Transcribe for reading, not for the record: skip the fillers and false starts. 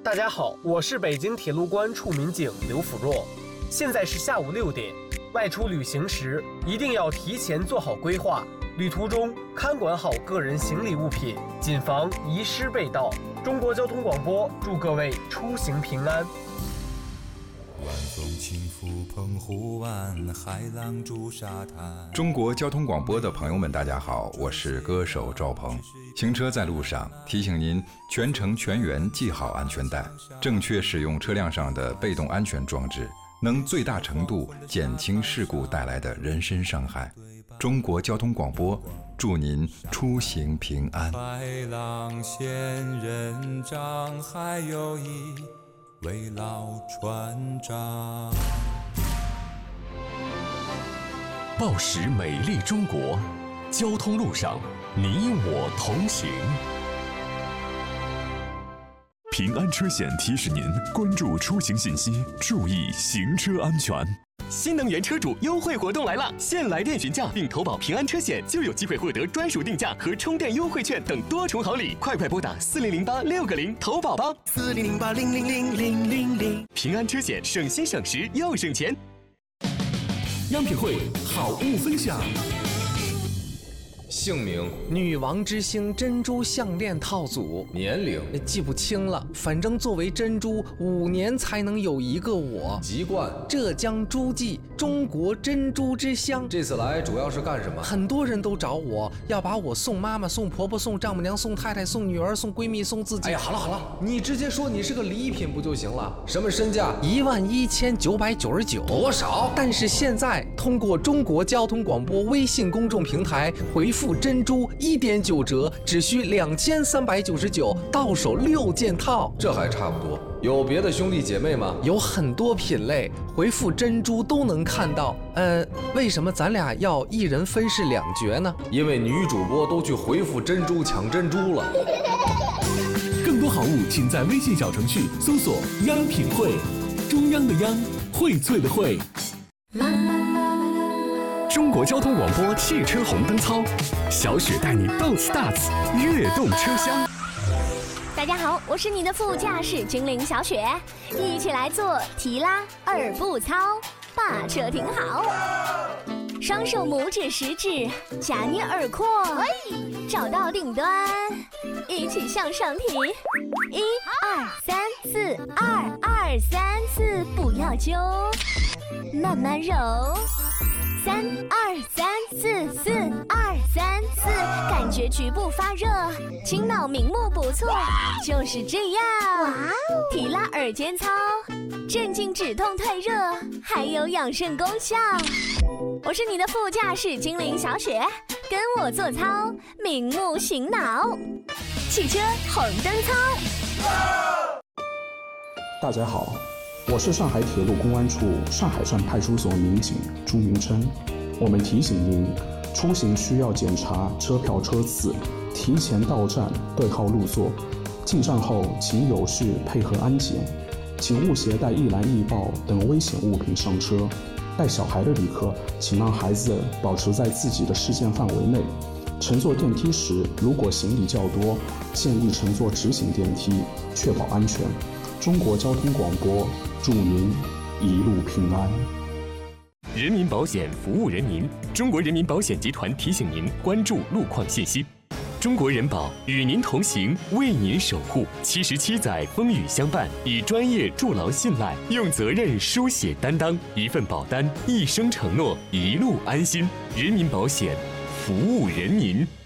大家好，我是北京铁路关处民警刘辅若。现在是下午6点，外出旅行时一定要提前做好规划，旅途中看管好个人行李物品，谨防遗失被盗。中国交通广播祝各位出行平安。 晚风轻拂澎湖湾，海浪逐沙滩。 中国交通广播的朋友们，大家好，我是歌手赵鹏。行车在路上，提醒您全程全员系好安全带，正确使用车辆上的被动安全装置，能最大程度减轻事故带来的人身伤害。中国交通广播祝您出行平安。 白浪仙人掌，还有一位老船长。 报时美丽中国，交通路上你我同行。平安车险提示您关注出行信息，注意行车安全。 新能源车主优惠活动来了！现来电询价并投保平安车险，就有机会获得专属定价和充电优惠券等多重好礼。快拨打4008-6个0投保吧！4008000000。平安车险，省心省时又省钱。 央品汇好物分享。 姓名： 女王之星珍珠项链套组。 年龄： 记不清了，反正作为珍珠，5年才能有一个我。 籍贯： 浙江诸暨，中国珍珠之乡。 这次来主要是干什么？ 很多人都找我，要把我送妈妈、送婆婆、送丈母娘、送太太、送女儿、送闺蜜、送自己。 哎呀，好了，你直接说你是个礼品不就行了？什么身价 ？11999。 多少？ 但是现在通过中国交通广播微信公众平台回复珍珠1.9折，只需2399，到手6件套。 这还差不多。有别的兄弟姐妹吗？ 有很多品类，回复珍珠都能看到。为什么咱俩要一人分饰2角呢？ 因为女主播都去回复珍珠抢珍珠了。 更多好物请在微信小程序搜索央品汇，中央的央，荟萃的荟。中国交通广播汽车红灯操，小雪带你斗 Starts 跃动车厢。 大家好，我是你的副驾驶精灵小雪，一起来做提拉2步操，把车停好，双手拇指食指夹捏耳廓，找到顶端，一起向上提，1、2、3、4，2、2、3、4，不要揪，慢慢揉。3、2、3、4，4、2、3、4，感觉局部发热，清脑明目不错，就是这样。哇哦！提拉耳尖操，镇静止痛退热，还有养肾功效。我是你的副驾驶精灵小雪，跟我做操，明目醒脑。汽车红灯操。 大家好，我是上海铁路公安处上海站派出所民警朱明琛。我们提醒您，出行需要检查车票车次，提前到站对号入座。进站后，请有序配合安检，请勿携带易燃易爆等危险物品上车。带小孩的旅客，请让孩子保持在自己的视线范围内。乘坐电梯时，如果行李较多，建议乘坐直行电梯，确保安全。中国交通广播祝您一路平安。 人民保险服务人民，中国人民保险集团提醒您关注路况信息。中国人保与您同行，为您守护。77载风雨相伴，以专业筑牢信赖，用责任书写担当，一份保单，一生承诺，一路安心。人民保险服务人民。